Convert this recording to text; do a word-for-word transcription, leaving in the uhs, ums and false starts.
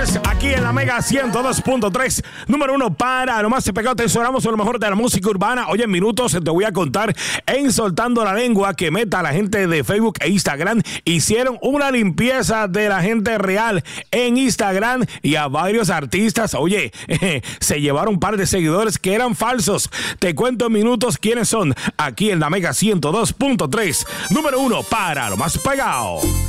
Aquí en la Mega ciento dos punto tres, número uno para lo más pegado. Te sonamos lo mejor de la música urbana. Oye, en minutos te voy a contar en Soltando la Lengua que Meta, la gente de Facebook e Instagram hicieron una limpieza de la gente real en Instagram y a varios artistas, oye, se llevaron un par de seguidores que eran falsos. Te cuento en minutos quiénes son aquí en la Mega ciento dos punto tres, número uno para lo más pegado.